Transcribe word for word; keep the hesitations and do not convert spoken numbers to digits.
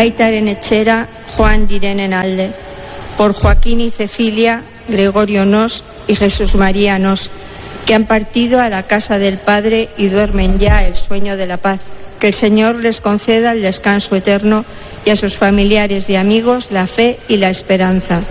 Aitar Enechera, Juan Direne Nalde, por Joaquín y Cecilia, Gregorio Nos y Jesús María Nos, que han partido a la casa del Padre y duermen ya el sueño de la paz. Que el Señor les conceda el descanso eterno y a sus familiares y amigos la fe y la esperanza.